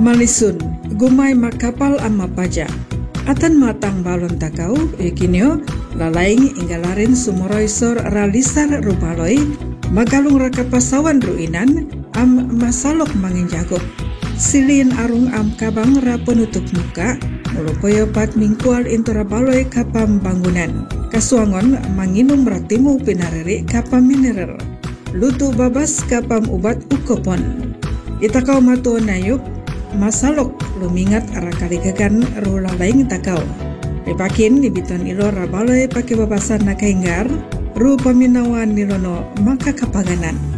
Malisun, gumay makapal ama paja. Atan matang balon takau, ikinyo, lalaing inggalarin sumoroysor ralisar rupaloy, magalung rakapasawan ruinan, am masalok manginjagop. Silin arung am kabang penutup muka, mulupoyo pat mingkual intora baloy kapam bangunan. Kasuangon manginum ratimu pinariri kapam mineral. Lutu babas kapam ubat ukopon. Itakau matu nayuk, masalok lumingat arakaligagan rulalaing takau. Ripakin nibiton ilo rabaloy pake babasan nakainggar, ru paminawan nilono maka kapanganan.